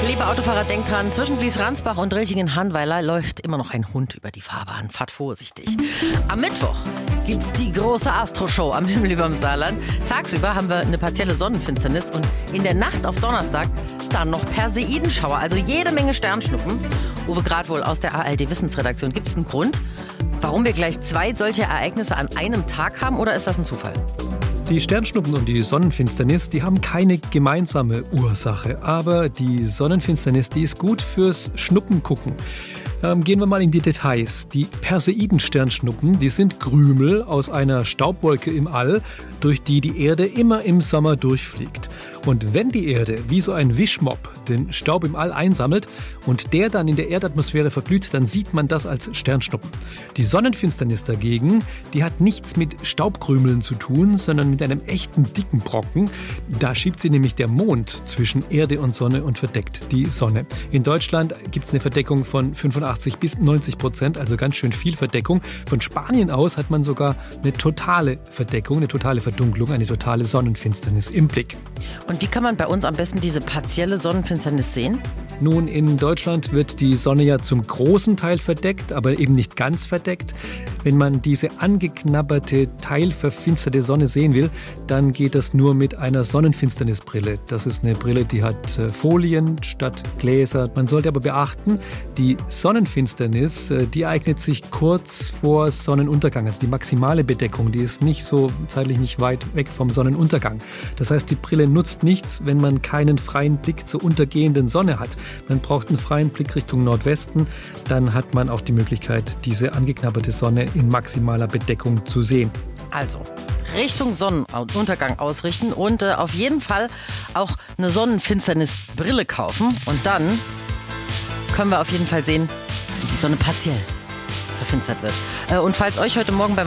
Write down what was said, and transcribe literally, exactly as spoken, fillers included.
Lieber Autofahrer, denkt dran, zwischen Blies-Ransbach und Rilchingen-Hanweiler läuft immer noch ein Hund über die Fahrbahn. Fahrt vorsichtig. Am Mittwoch gibt's die große Astro-Show am Himmel überm Saarland. Tagsüber haben wir eine partielle Sonnenfinsternis und in der Nacht auf Donnerstag dann noch Perseidenschauer, also jede Menge Sternschnuppen. Uwe Gradwohl aus der A R D-Wissensredaktion. Gibt es einen Grund, warum wir gleich zwei solche Ereignisse an einem Tag haben, oder ist das ein Zufall? Die Sternschnuppen und die Sonnenfinsternis, die haben keine gemeinsame Ursache. Aber die Sonnenfinsternis, die ist gut fürs Schnuppengucken. Ähm, gehen wir mal in die Details. Die Perseiden-Sternschnuppen, die sind Krümel aus einer Staubwolke im All, durch die die Erde immer im Sommer durchfliegt. Und wenn die Erde wie so ein Wischmopp den Staub im All einsammelt und der dann in der Erdatmosphäre verglüht, dann sieht man das als Sternschnuppen. Die Sonnenfinsternis dagegen, die hat nichts mit Staubkrümeln zu tun, sondern mit einem echten dicken Brocken. Da schiebt sie nämlich der Mond zwischen Erde und Sonne und verdeckt die Sonne. In Deutschland gibt es eine Verdeckung von fünfundachtzig bis neunzig Prozent, also ganz schön viel Verdeckung. Von Spanien aus hat man sogar eine totale Verdeckung, eine totale Verdunklung, eine totale Sonnenfinsternis im Blick. Und wie kann man bei uns am besten diese partielle Sonnenfinsternis sehen? Nun, in Deutschland wird die Sonne ja zum großen Teil verdeckt, aber eben nicht ganz verdeckt. Wenn man diese angeknabberte, teilverfinsterte Sonne sehen will, dann geht das nur mit einer Sonnenfinsternisbrille. Das ist eine Brille, die hat Folien statt Gläser. Man sollte aber beachten, die Sonnenfinsternis, die eignet sich kurz vor Sonnenuntergang. Also die maximale Bedeckung, die ist nicht so zeitlich nicht weit weg vom Sonnenuntergang. Das heißt, die Brille nutzt nichts, wenn man keinen freien Blick zur untergehenden Sonne hat. Man braucht einen freien Blick Richtung Nordwesten, dann hat man auch die Möglichkeit, diese angeknabberte Sonne in maximaler Bedeckung zu sehen. Also, Richtung Sonnenuntergang ausrichten und äh, auf jeden Fall auch eine Sonnenfinsternisbrille kaufen. Und dann können wir auf jeden Fall sehen, wie die Sonne partiell verfinstert wird. Äh, und falls euch heute Morgen beim